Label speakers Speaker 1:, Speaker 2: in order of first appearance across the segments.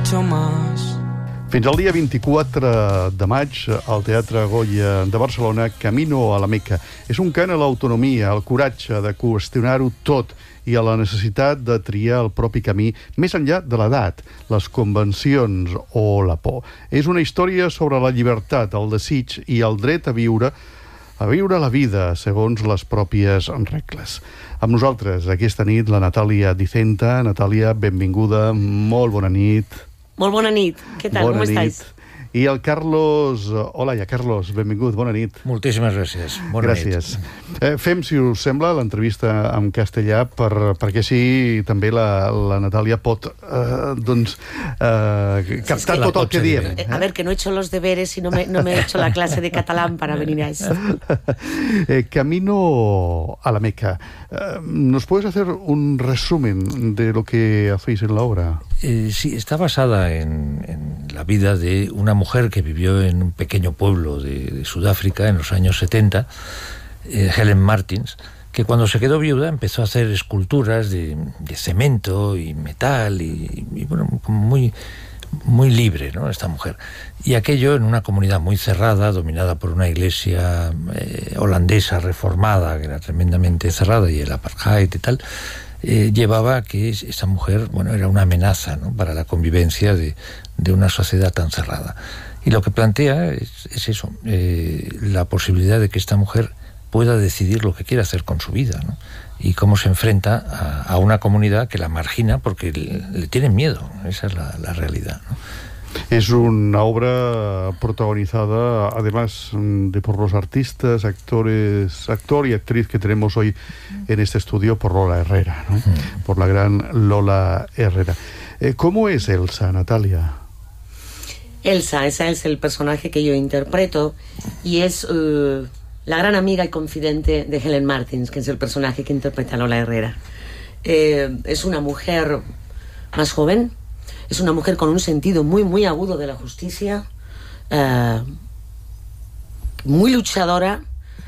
Speaker 1: mucho más.
Speaker 2: Fins al dia 24 de maig, al Teatre Goya de Barcelona, Camino a la Meca. És un cant a l'autonomia, al coratge de qüestionar-ho tot i a la necessitat de triar el propi camí més enllà de l'edat, les convencions o la por. És una història sobre la llibertat, el desig i el dret a viure la vida segons les pròpies regles. Amb nosaltres aquesta nit la Natàlia Dicenta. Natàlia, benvinguda, molt bona nit.
Speaker 3: Molt bona nit. Què tal? Com estàs?
Speaker 2: I el Carlos... Hola, Carlos, benvingut, bona nit.
Speaker 4: Moltíssimes gràcies. Bona
Speaker 2: nit. Fem, si us sembla, l'entrevista en castellà perquè així també la Natàlia pot captar tot el que diem.
Speaker 3: A ver, que no he hecho los deberes y no me he hecho la clase de catalán para venir a esto.
Speaker 2: Camino a la Meca. ¿Nos puedes hacer un resumen de lo que hacéis en la obra?
Speaker 4: Sí, está basada en la vida de una mujer que vivió en un pequeño pueblo de Sudáfrica en los años 70, Helen Martins, que cuando se quedó viuda empezó a hacer esculturas de cemento y metal y bueno, muy, muy libre, ¿no?, esta mujer. Y aquello en una comunidad muy cerrada, dominada por una iglesia holandesa reformada, que era tremendamente cerrada, y el apartheid y tal, llevaba a que esa mujer, bueno, era una amenaza, ¿no?, para la convivencia de una sociedad tan cerrada. Y lo que plantea es eso, la posibilidad de que esta mujer pueda decidir lo que quiere hacer con su vida, ¿no?, y cómo se enfrenta a una comunidad que la margina porque le tienen miedo. Esa es la realidad, ¿no?
Speaker 2: Es una obra protagonizada, además de por los artistas, actor y actriz que tenemos hoy en este estudio, por Lola Herrera, ¿no? Por la gran Lola Herrera. ¿Cómo es Elsa, Natalia?
Speaker 3: Elsa es el personaje que yo interpreto y es la gran amiga y confidente de Helen Martins, que es el personaje que interpreta Lola Herrera. Es una mujer más joven. Es una mujer con un sentido muy, muy agudo de la justicia, muy luchadora,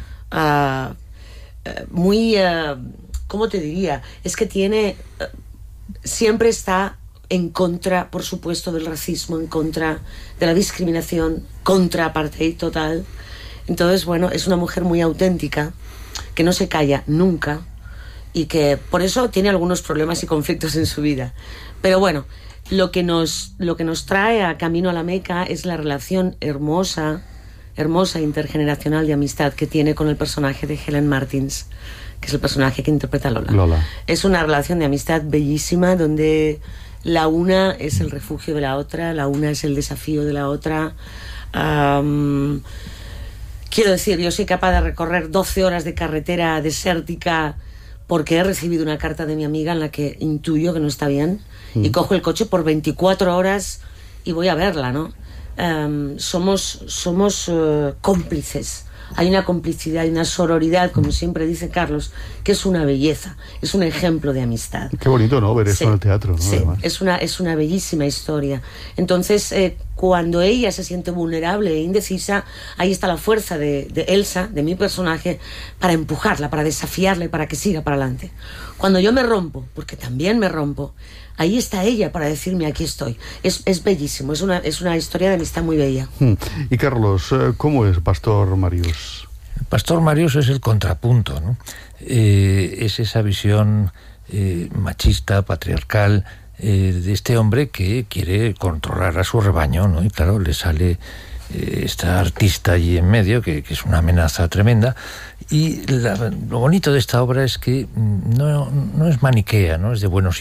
Speaker 3: muy... ¿cómo te diría? Es que siempre está en contra, por supuesto, del racismo, en contra de la discriminación, contra apartheid total. Entonces, bueno, es una mujer muy auténtica, que no se calla nunca y que por eso tiene algunos problemas y conflictos en su vida. Pero bueno... Lo que nos trae a Camino a la Meca es la relación hermosa intergeneracional de amistad que tiene con el personaje de Helen Martins, que es el personaje que interpreta Lola. Es una relación de amistad bellísima donde la una es el refugio de la otra, la una es el desafío de la otra. Quiero decir, yo soy capaz de recorrer 12 horas de carretera desértica porque he recibido una carta de mi amiga en la que intuyo que no está bien, y cojo el coche por 24 horas y voy a verla, ¿no? Somos cómplices. Hay una complicidad y una sororidad, como siempre dice Carlos, que es una belleza, es un ejemplo de amistad.
Speaker 2: Qué bonito, ¿no?, ver eso en el teatro, ¿no?
Speaker 3: Sí,
Speaker 2: además.
Speaker 3: es una bellísima historia. Entonces, cuando ella se siente vulnerable e indecisa, ahí está la fuerza de Elsa, de mi personaje, para empujarla, para desafiarla y para que siga para adelante. Cuando yo me rompo, porque también me rompo, ahí está ella para decirme aquí estoy. Es bellísimo, es una historia de amistad muy bella.
Speaker 2: Y Carlos, ¿cómo es Pastor Màrius?
Speaker 4: Pastor Màrius es el contrapunto, ¿no? Es esa visión machista, patriarcal, de este hombre que quiere controlar a su rebaño, ¿no? Y claro, le sale esta artista allí en medio, que es una amenaza tremenda. Y lo bonito de esta obra es que no es maniquea, ¿no?, es de buenos y